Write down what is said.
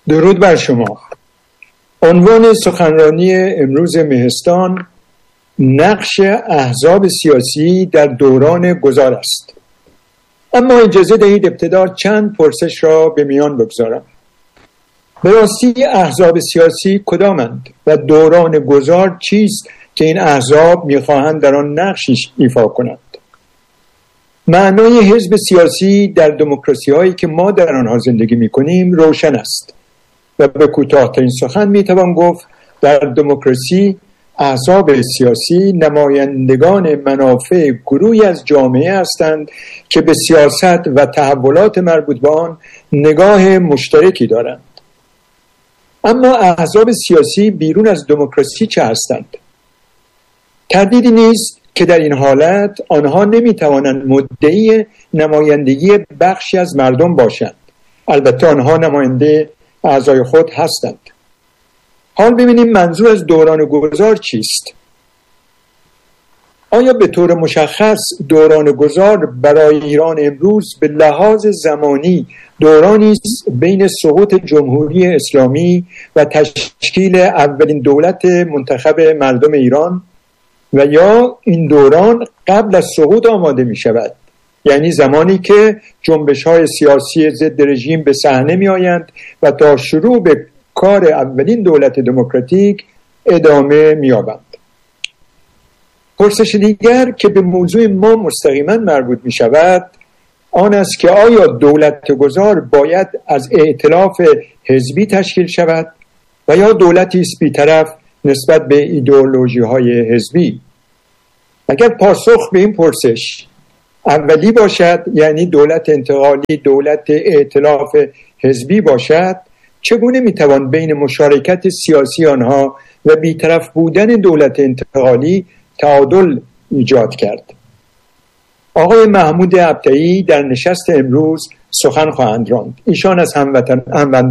درود بر شما. عنوان سخنرانی امروز مهستان نقش احزاب سیاسی در دوران گذار است. اما اجازه دهید ابتدا چند پرسش را به میان بگذارم. به راستی احزاب سیاسی کدامند و دوران گذار چیست که این احزاب می‌خواهند در آن نقشی ایفا کنند؟ معنای حزب سیاسی در دموکراسی‌هایی که ما در آنها زندگی می‌کنیم روشن است و به کوتاه‌ترین سخن می‌توان گفت در دموکراسی احزاب سیاسی نمایندگان منافع گروهی از جامعه هستند که به سیاست و تحولات مربوط به آن نگاه مشترکی دارند. اما احزاب سیاسی بیرون از دموکراسی چه هستند؟ تردیدی نیست که در این حالت آنها نمی‌توانند مدعی نمایندگی بخشی از مردم باشند. البته آنها نماینده اعضای خود هستند. حال ببینیم منظور از دوران گذار چیست؟ آیا به طور مشخص دوران گذار برای ایران امروز به لحاظ زمانی دورانی است بین سقوط جمهوری اسلامی و تشکیل اولین دولت منتخب مردم ایران و یا این دوران قبل از سقوط آماده می شود؟ یعنی زمانی که جنبش‌های سیاسی ضد رژیم به صحنه می‌آیند و تا شروع به کار اولین دولت دموکراتیک ادامه می‌یابند. پرسش دیگر که به موضوع ما مستقیما مربوط می‌شود آن است که آیا دولت گذار باید از ائتلاف حزبی تشکیل شود و یا دولتی است بی‌طرف نسبت به ایدئولوژی‌های حزبی؟ اگر پاسخ به این پرسش اولی باشد، یعنی دولت انتقالی دولت ائتلاف حزبی باشد، چگونه میتوان بین مشارکت سیاسی آنها و بی‌طرف بودن دولت انتقالی تعادل ایجاد کرد؟ آقای محمود ابطحی در نشست امروز سخن خواهند راند. ایشان از هموطنان